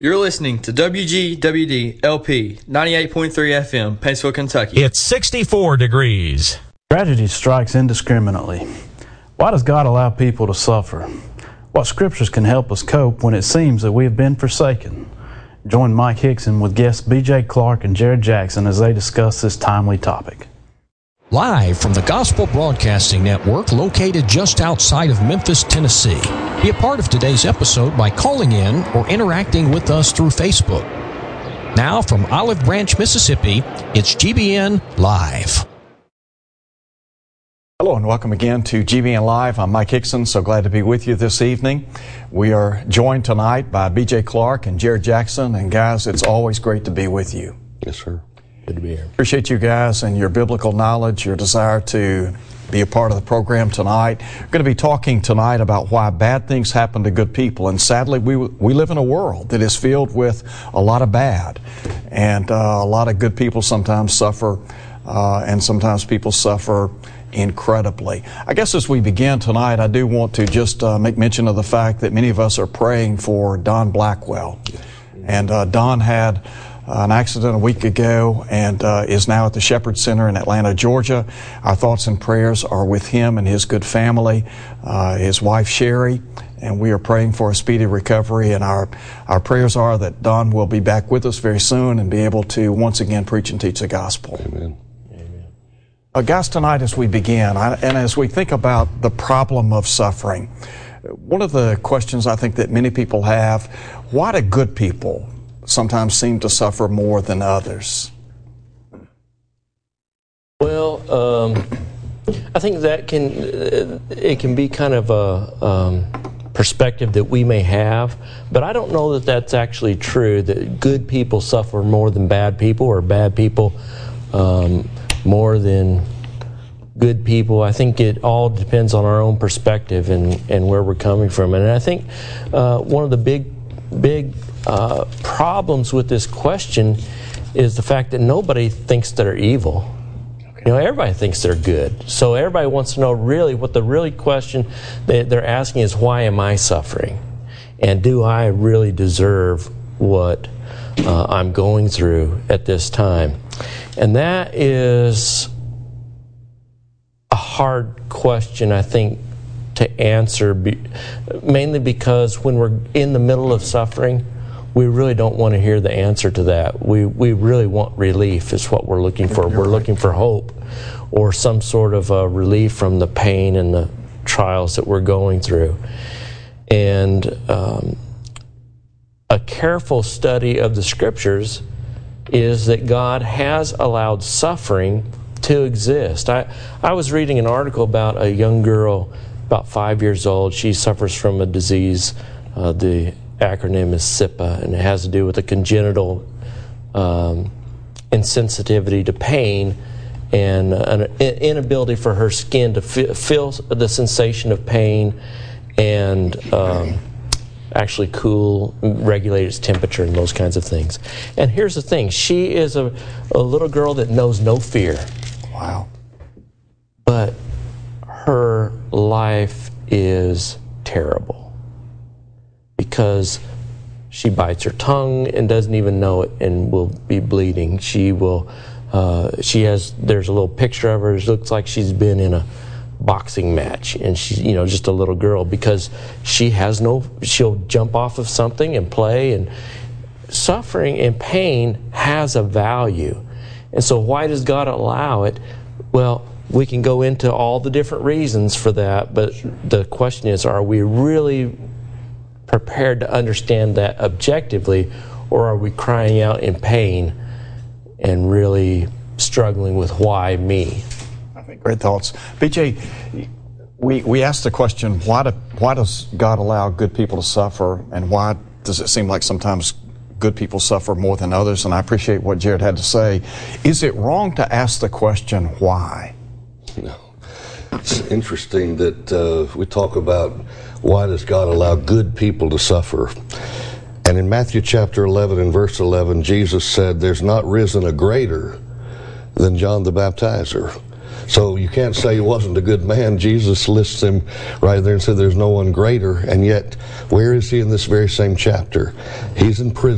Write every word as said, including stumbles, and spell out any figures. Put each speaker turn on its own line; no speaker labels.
You're listening to W G W D L P ninety-eight point three F M, Paintsville, Kentucky.
It's sixty-four degrees.
Tragedy strikes indiscriminately. Why does God allow people to suffer? What scriptures can help us cope when it seems that we have been forsaken? Join Mike Hickson with guests B J Clark and Jared Jackson as they discuss this timely topic.
Live from the Gospel Broadcasting Network, located just outside of Memphis, Tennessee. Be a part of today's episode by calling in or interacting with us through Facebook. Now from Olive Branch, Mississippi, it's G B N Live.
Hello and welcome again to G B N Live. I'm Mike Hickson, so glad to be with you this evening. We are joined tonight by B J Clark and Jared Jackson, and guys, it's always great to be with you.
Yes, sir. Good to be here.
Appreciate you guys and your biblical knowledge, your desire to be a part of the program tonight. We're going to be talking tonight about why bad things happen to good people, and sadly we we live in a world that is filled with a lot of bad, and uh, a lot of good people sometimes suffer, uh, and sometimes people suffer incredibly. I guess as we begin tonight, I do want to just uh, make mention of the fact that many of us are praying for Don Blackwell, and uh, Don had an accident a week ago and uh, is now at the Shepherd Center in Atlanta, Georgia. Our thoughts and prayers are with him and his good family, uh, his wife Sherry, and we are praying for a speedy recovery. And our, our prayers are that Don will be back with us very soon and be able to once again preach and teach the gospel.
Amen.
Uh, guys, tonight as we begin, I, and as we think about the problem of suffering, one of the questions I think that many people have, why do good people sometimes seem to suffer more than others?
Well, um, I think that can uh, it can be kind of a um, perspective that we may have, but I don't know that that's actually true, that good people suffer more than bad people, or bad people um, more than good people. I think it all depends on our own perspective and, and where we're coming from. And I think uh, one of the big, big Uh, problems with this question is the fact that nobody thinks they're evil. You know, everybody thinks they're good. So everybody wants to know really what the really question that they're asking is, why am I suffering? And do I really deserve what uh, I'm going through at this time? And that is a hard question, I think, to answer, be, mainly because when we're in the middle of suffering, we really don't want to hear the answer to that. We we really want relief is what we're looking for. We're looking for hope or some sort of uh, relief from the pain and the trials that we're going through. And um, a careful study of the scriptures is that God has allowed suffering to exist. I, I was reading an article about a young girl, about five years old. She suffers from a disease, uh, the acronym is S I P A, and it has to do with a congenital um, insensitivity to pain and an inability for her skin to feel, feel the sensation of pain and um, actually cool, regulate its temperature and those kinds of things. And here's the thing, she is a, a little girl that knows no fear.
Wow.
But her life is terrible, because she bites her tongue and doesn't even know it and will be bleeding. She will, uh, she has, there's a little picture of her, it looks like she's been in a boxing match, and she's, you know, just a little girl, because she has no, she'll jump off of something and play, and suffering and pain has a value. And so why does God allow it? Well, we can go into all the different reasons for that, but the question is, are we really prepared to understand that objectively, or are we crying out in pain and really struggling with why me?
I think great thoughts. B J, we, we asked the question, why, do, why does God allow good people to suffer, and why does it seem like sometimes good people suffer more than others? And I appreciate what Jared had to say. Is it wrong to ask the question, why?
No. It's interesting that uh, we talk about why does God allow good people to suffer. And in Matthew chapter eleven and verse eleven, Jesus said, there's not risen a greater than John the Baptizer. So you can't say he wasn't a good man. Jesus lists him right there and said there's no one greater. And yet, where is he in this very same chapter? He's in prison.